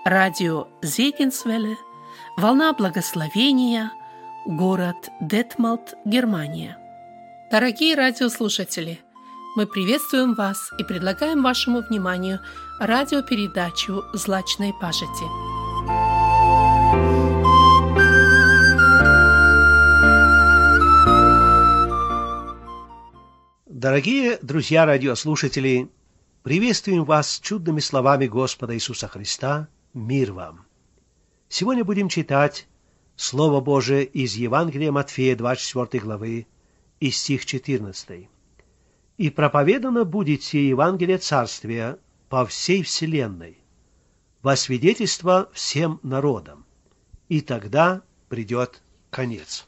Радио Зегенсвелле, волна благословения, город Детмалт, Германия. Дорогие радиослушатели, мы приветствуем вас и предлагаем вашему вниманию радиопередачу «Злачной пажити». Дорогие друзья-радиослушатели, приветствуем вас чудными словами Господа Иисуса Христа. Мир вам! Сегодня будем читать Слово Божие из Евангелия Матфея, 24 главы, и стих 14. «И проповедано будет сие Евангелие Царствия по всей вселенной, во свидетельство всем народам, и тогда придет конец».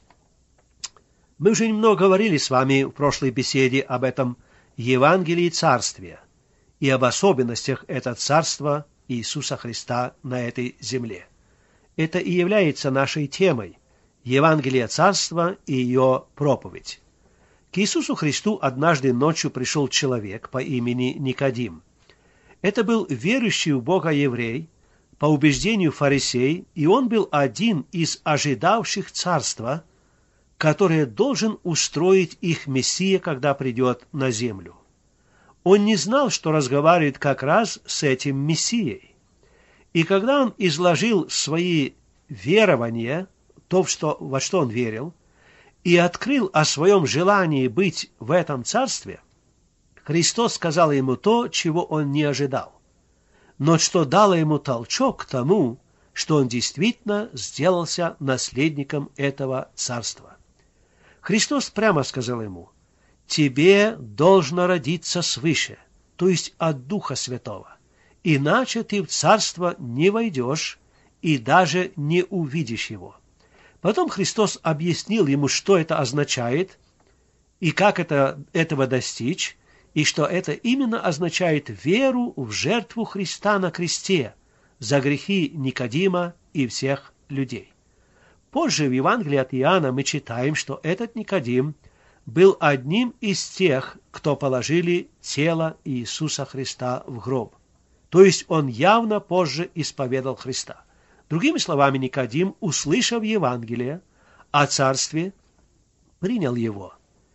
Мы уже немного говорили с вами в прошлой беседе об этом Евангелии Царствия и об особенностях этого Царства Иисуса Христа на этой земле. Это и является нашей темой – Евангелие Царства и ее проповедь. К Иисусу Христу однажды ночью пришел человек по имени Никодим. Это был верующий в Бога еврей, по убеждению фарисей, и он был один из ожидавших Царства, которое должен устроить их Мессия, когда придет на землю. Он не знал, что разговаривает как раз с этим Мессией. И когда он изложил свои верования, то, во что он верил, и открыл о своем желании быть в этом царстве, Христос сказал ему то, чего он не ожидал, но что дало ему толчок к тому, что он действительно сделался наследником этого царства. Христос прямо сказал ему: «Тебе должно родиться свыше, то есть от Духа Святого, иначе ты в царство не войдешь и даже не увидишь его». Потом Христос объяснил ему, что это означает и как этого достичь, и что это именно означает веру в жертву Христа на кресте за грехи Никодима и всех людей. Позже в Евангелии от Иоанна мы читаем, что этот Никодим был одним из тех, кто положили тело Иисуса Христа в гроб. То есть он явно позже исповедал Христа. Другими словами, Никодим, услышав Евангелие о царстве, принял его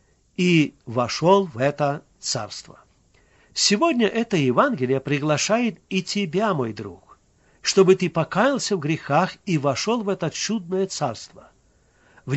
и вошел в это царство. Сегодня это Евангелие приглашает и тебя, мой друг, чтобы ты покаялся в грехах и вошел в это чудное царство. В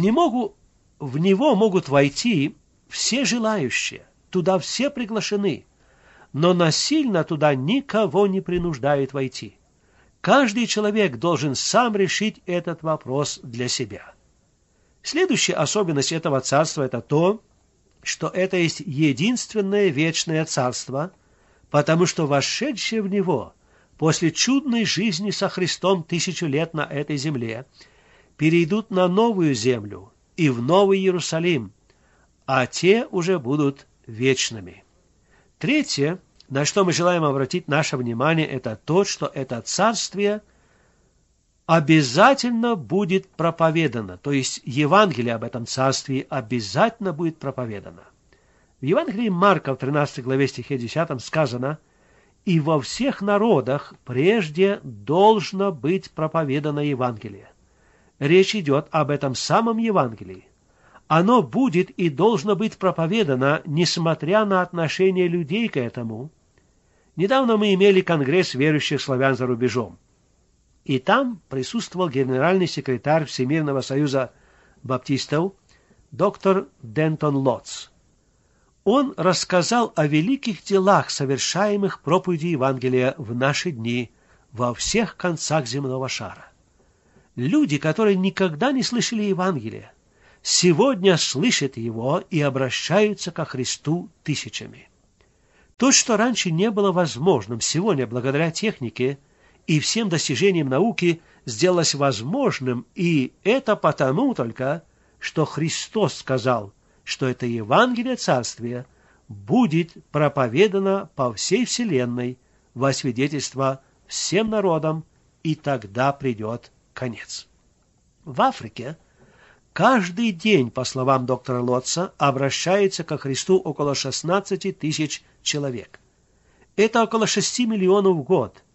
него могут войти все желающие, туда все приглашены, но насильно туда никого не принуждают войти. Каждый человек должен сам решить этот вопрос для себя. Следующая особенность этого царства – это то, что это есть единственное вечное царство, потому что вошедшие в него после чудной жизни со Христом 1000 лет на этой земле перейдут на новую землю и в Новый Иерусалим, а те уже будут вечными. Третье, на что мы желаем обратить наше внимание, это то, что это царствие обязательно будет проповедано, то есть Евангелие об этом царстве обязательно будет проповедано. В Евангелии Марка в 13 главе стихе 10 сказано: «И во всех народах прежде должно быть проповедано Евангелие». Речь идет об этом самом Евангелии. Оно будет и должно быть проповедано, несмотря на отношение людей к этому. Недавно мы имели конгресс верующих славян за рубежом. И там присутствовал генеральный секретарь Всемирного союза баптистов доктор Дентон Лотц. Он рассказал о великих делах, совершаемых проповедью Евангелия в наши дни во всех концах земного шара. Люди, которые никогда не слышали Евангелия, сегодня слышат его и обращаются ко Христу тысячами. То, что раньше не было возможным, сегодня, благодаря технике и всем достижениям науки, сделалось возможным, и это потому только, что Христос сказал, что это Евангелие Царствия будет проповедано по всей вселенной во свидетельство всем народам, и тогда придет конец. В Африке каждый день, по словам доктора Лотца, обращается ко Христу около 16 тысяч человек. Это около 6 миллионов в год.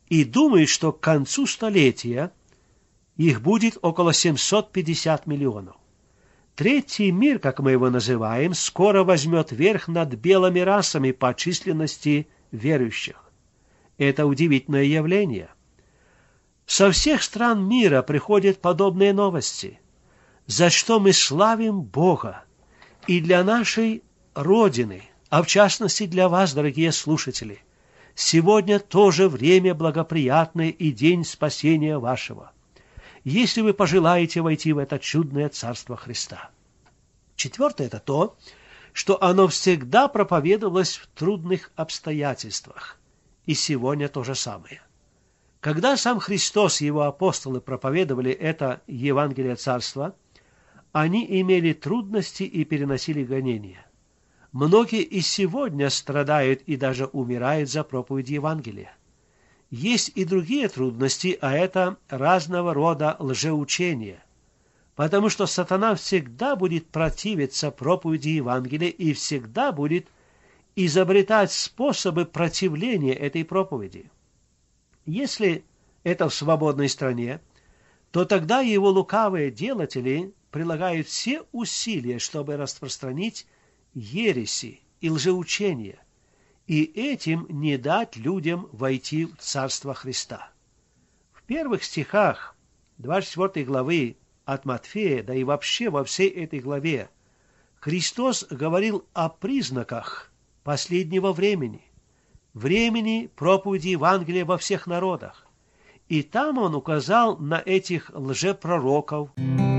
и думают, что к концу столетия их будет около 750 миллионов. Третий мир, как мы его называем, скоро возьмет верх над белыми расами по численности верующих. Это удивительное явление. Со всех стран мира приходят подобные новости, за что мы славим Бога. И для нашей Родины, а в частности для вас, дорогие слушатели, сегодня тоже время благоприятное и день спасения вашего, если вы пожелаете войти в это чудное Царство Христа. Четвертое – это то, что оно всегда проповедовалось в трудных обстоятельствах. И сегодня то же самое. Когда сам Христос и его апостолы проповедовали это Евангелие Царства, они имели трудности и переносили гонения. Многие и сегодня страдают и даже умирают за проповедь Евангелия. Есть и другие трудности, а это разного рода лжеучения, потому что сатана всегда будет противиться проповеди Евангелия и всегда будет изобретать способы противления этой проповеди. Если это в свободной стране, то тогда его лукавые делатели прилагают все усилия, чтобы распространить ереси и лжеучения, и этим не дать людям войти в Царство Христа. В первых стихах 24 главы от Матфея, да и вообще во всей этой главе, Христос говорил о признаках последнего времени, времени проповеди Евангелия во всех народах. И там он указал на этих лжепророков,